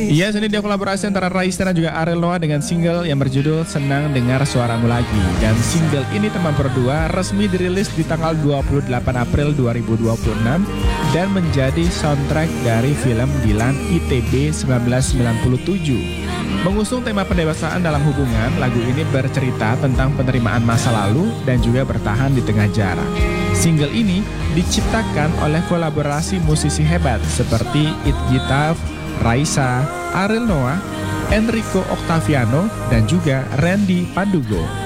Yes, ini dia kolaborasi antara Raisa dan juga Ariel Noah dengan single yang berjudul Senang Dengar Suaramu Lagi. Dan single ini teman berdua resmi dirilis di tanggal 28 April 2026 dan menjadi soundtrack dari film Dilan ITB 1997. Mengusung tema pendewasaan dalam hubungan, lagu ini bercerita tentang penerimaan masa lalu dan juga bertahan di tengah jarak. Single ini diciptakan oleh kolaborasi musisi hebat seperti It Gitaf, Raisa, Ariel Noah, Enrico Octaviano, dan juga Randy Pandugo.